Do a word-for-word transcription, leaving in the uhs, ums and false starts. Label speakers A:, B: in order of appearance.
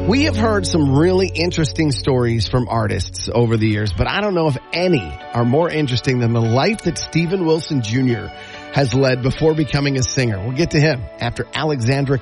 A: We have heard some really interesting stories from artists over the years, but I don't know if any are more interesting than the life that Steven Wilson Junior has led before becoming a singer. We'll get to him after Alexandra